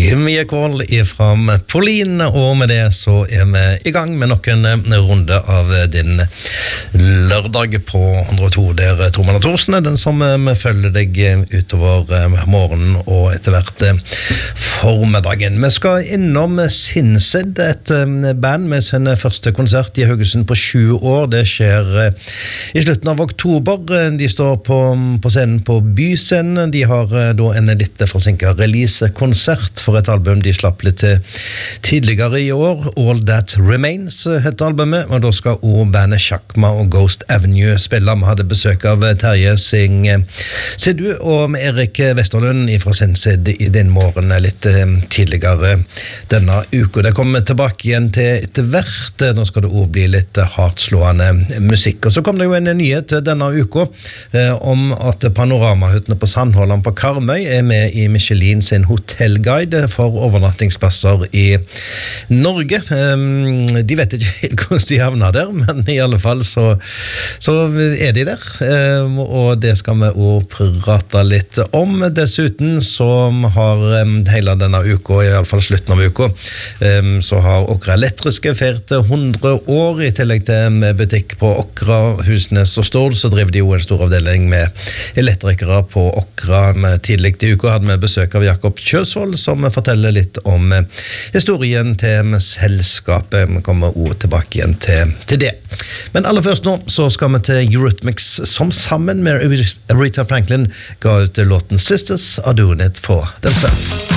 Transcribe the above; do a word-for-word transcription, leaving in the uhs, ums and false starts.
Give me a call ifra Pauline, og med det så er vi i gang med nok en runde av din lørdag på hundre og to, der Tormann og Thorsen er den som vi følger deg utover morgenen og etter hvert formiddagen. Vi skal innom Sinnsed, et band med sin første konsert i Haugesund på sju år. Det skjer i slutten av oktober. De står på, på scenen på Byscenen. De har da en litt forsinket release-konsert for et album de slapp litt tidligere i år. All That Remains heter albumet, og da skal også bandet Chakma og Ghost Avenue spille. Vi hadde besøk av Terje Singh Sidhu og Erik Vesterlund fra Sinnsed i den morgen litt tidligere denne uka. Det kommer tilbake igjen til etter hvert. Nå skal det også bli litt hardslående musikk. Og så kom det jo en nyhet denne uka eh, om at Panoramahyttene på Sandholland på Karmøy er med i Michelin sin hotellguide for overnattingsplasser i Norge. Um, de vet ikke helt hvordan de havner der, men i alle fall så, så er de der. Um, og det skal vi også prate litt om. Dessuten så har um, hele denne uka, i alle fall slutten av uka, um, så har Åkra Elektriske feiret hundre år. I tillegg til en butikk på Åkra, Husnes og Stål, så driver de jo en stor avdeling med elektrikere på Åkra. Tidlig i uka hadde vi besøk av Jakob Kjøsvold, som forteller litt om historien til selskapet. Vi kommer også tilbake igjen til, til det. Men aller først nå så skal vi til Eurythmics, som sammen med Aretha Franklin ga ut låten Sisters Are Doing It For Themselves.